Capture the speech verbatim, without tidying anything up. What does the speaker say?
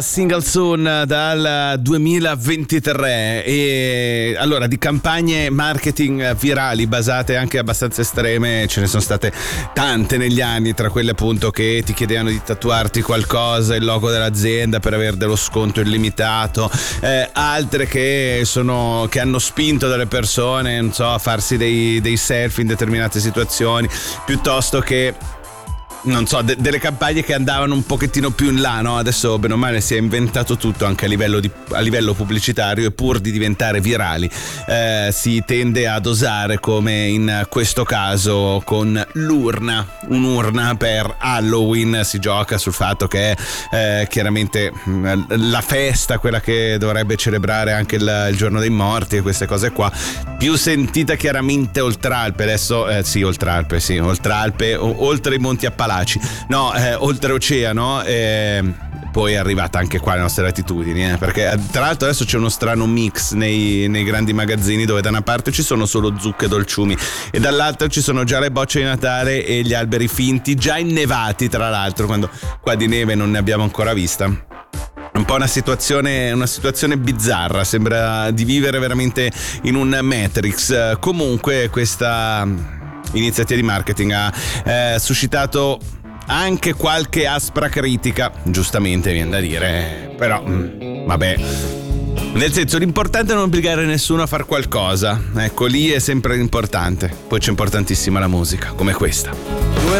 Single Soon dal duemilaventitré. E allora, di campagne marketing virali basate anche abbastanza estreme ce ne sono state tante negli anni, tra quelle appunto che ti chiedevano di tatuarti qualcosa, il logo dell'azienda per avere dello sconto illimitato, eh, altre che sono che hanno spinto delle persone, non so, a farsi dei, dei selfie in determinate situazioni, piuttosto che non so, de- delle campagne che andavano un pochettino più in là, no? Adesso bene o male si è inventato tutto anche a livello, di, a livello pubblicitario, e pur di diventare virali eh, si tende a dosare, come in questo caso con l'urna, un'urna per Halloween. Si gioca sul fatto che eh, chiaramente la festa, quella che dovrebbe celebrare anche il, il giorno dei morti e queste cose qua, più sentita chiaramente Oltralpe, adesso eh, sì Oltralpe, sì Oltralpe, o, oltre i Monti Appalachi, no, eh, oltreoceano, eh, poi è arrivata anche qua alle nostre latitudini, eh, perché tra l'altro adesso c'è uno strano mix nei, nei grandi magazzini, dove da una parte ci sono solo zucche e dolciumi e dall'altra ci sono già le bocce di Natale e gli alberi finti, già innevati tra l'altro, quando qua di neve non ne abbiamo ancora vista. Un po' una situazione, una situazione bizzarra, sembra di vivere veramente in un Matrix. Comunque questa iniziativa di marketing ha eh, suscitato anche qualche aspra critica, giustamente viene da dire, però mh, vabbè, nel senso, l'importante è non obbligare nessuno a far qualcosa, ecco, lì è sempre importante. Poi c'è importantissima la musica, come questa.